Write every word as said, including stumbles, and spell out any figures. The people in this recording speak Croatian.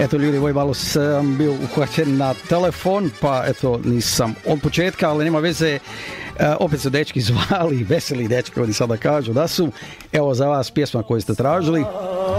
Eto ljudi, ovaj malo sam bio uhvaćen na telefon, pa eto nisam od početka, ali nema veze, e, opet su dečki zvali, veseli dečki, oni sada kažu da su. Evo za vas pjesma koju ste tražili.